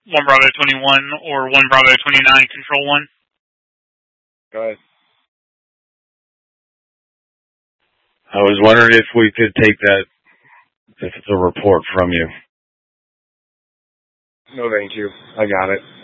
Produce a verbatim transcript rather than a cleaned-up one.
one Bravo twenty-one or one Bravo twenty-nine, Control one. Go ahead. I was wondering if we could take that, if it's a report from you. No, thank you. I got it.